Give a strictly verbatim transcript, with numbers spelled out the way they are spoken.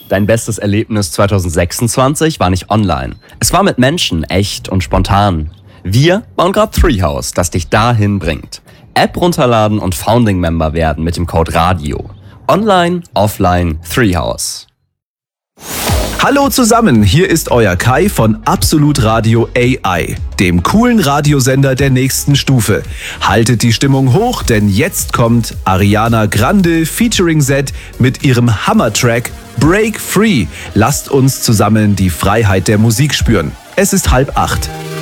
Dein bestes Erlebnis zwanzig sechsundzwanzig war nicht online. Es war mit Menschen, echt und spontan. Wir bauen gerade Treehouse, das dich dahin bringt. App runterladen und Founding-Member werden mit dem Code RADIO. Online, offline, Treehouse. Hallo zusammen, hier ist euer Kai von Absolut Radio A I, dem coolen Radiosender der nächsten Stufe. Haltet die Stimmung hoch, denn jetzt kommt Ariana Grande featuring Z mit ihrem Hammer-Track Break Free. Lasst uns zusammen die Freiheit der Musik spüren. Es ist halb acht.